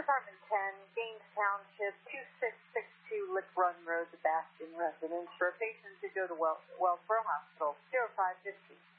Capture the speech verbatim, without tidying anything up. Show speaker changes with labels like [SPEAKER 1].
[SPEAKER 1] Department ten, Gaines Township, two six six two Lick Run Road, the Bastion residence. For a patient to go to Wells, Wellsboro Hospital, zero five fifty.